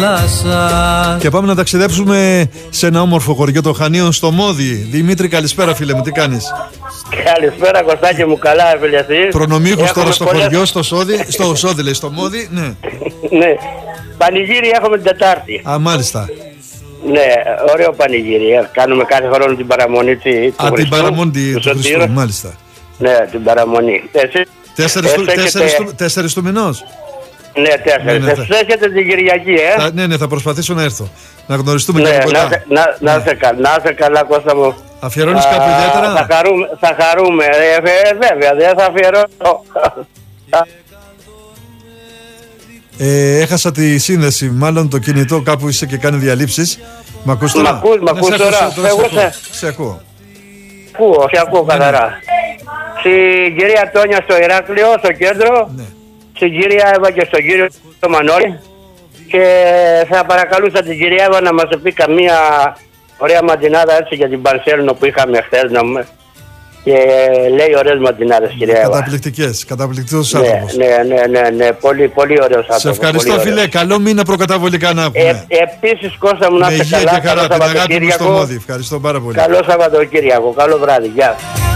Και πάμε να ταξιδέψουμε σε ένα όμορφο χωριό των Χανίων, στο Μόδι. Δημήτρη, καλησπέρα φίλε μου, τι κάνεις? Καλησπέρα Κωστάκη μου, καλά φίλε εσύ? Προνομίχος τώρα στο χωριό, στο Σόδι λέει, στο Μόδι, ναι. Ναι, πανηγύρι έχουμε την Τετάρτη. Α, μάλιστα. Ναι, ωραίο πανηγύρι. Κάνουμε κάθε χρόνο την παραμονή του Χριστού. Α, την παραμονή του Χριστού, μάλιστα. Ναι, την παραμονή. 4 του μηνός. Ναι, 4. Εσείς έχετε την Κυριακή, Ναι, θα προσπαθήσω να έρθω. Να γνωριστούμε και κοντά. Να είσαι καλά Κώστα μου. Αφιερώνεις κάποιο ιδιαίτερα? Θα χαρούμε. Βέβαια, δεν θα αφιερώσω. Έχασα τη σύνδεση, μάλλον το κινητό κάπου είσαι και κάνει διαλύσεις. Μ' ακούς τώρα? Μ' ακούς τώρα. Σε ακούω. Σε ακούω καθαρά. Στην κυρία Τόνια στο Ηράκλειο, στο κέντρο. Ναι. Στην κυρία Εύα και στον κύριο Μανώλη. Και θα παρακαλούσα την κυρία Εύα να μας πει καμία ωραία ματινάδα έτσι για την Παρσέλινο που είχαμε χθες. Και λέει ωραίες ματινάδες κυρία Εύα. Καταπληκτικές, καταπληκτικός άνθρωπος. Ναι, πολύ ωραίος άνθρωπος. Σε ευχαριστώ φίλε, καλό μήνα προκαταβολικά να έχουμε. Επίσης Κώστα μου να είστε καλά. Και χαρά, την αγάπη μου στο Μόδι. Ευχαριστώ πάρα πολύ. Καλό Σαββατοκύριακο, καλό βράδυ, γεια.